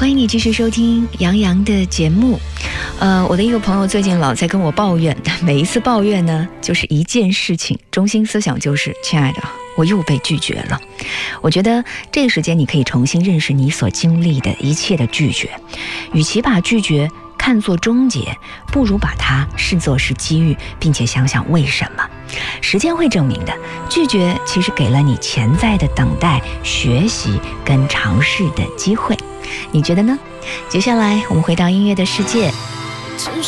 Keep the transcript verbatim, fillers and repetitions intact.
欢迎你继续收听杨洋的节目。呃，我的一个朋友最近老在跟我抱怨，每一次抱怨呢，就是一件事情，中心思想就是：亲爱的，我又被拒绝了。我觉得这个时间你可以重新认识你所经历的一切的拒绝，与其把拒绝看作终结，不如把它视作是机遇，并且想想为什么。时间会证明的，拒绝其实给了你潜在的等待、学习跟尝试的机会。你觉得呢？接下来我们回到音乐的世界。